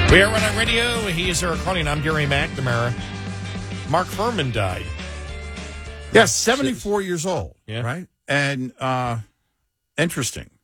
We are on radio. He is Eric Carney, and I'm Gary McNamara. Mark Furman died. Yes, 74 years old, Yeah. right? And interesting.